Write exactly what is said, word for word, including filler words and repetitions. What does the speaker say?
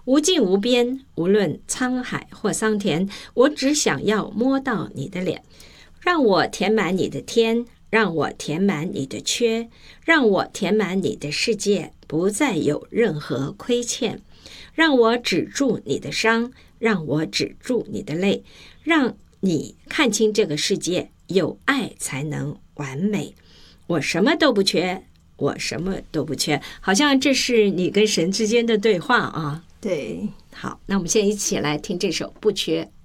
无尽无边，无论沧海或桑田，我只想要摸到你的脸，让我填满你的天，让我填满你的缺，让我填满你的世界，不再有任何亏欠，让我止住你的伤，让我止住你的泪，让你看清这个世界，有爱才能完美。我什么都不缺，我什么都不缺，好像这是你跟神之间的对话啊。 对， 好，那我们现在一起来听这首《不缺》。